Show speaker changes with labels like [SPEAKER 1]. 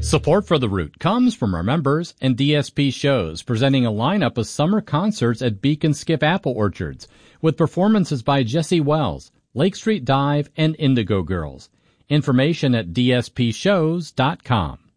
[SPEAKER 1] Support for The Root comes from our members and DSP Shows, presenting a lineup of summer concerts at Beacon Skip Apple Orchards, with performances by Jesse Wells, Lake Street Dive, and Indigo Girls. Information at dspshows.com.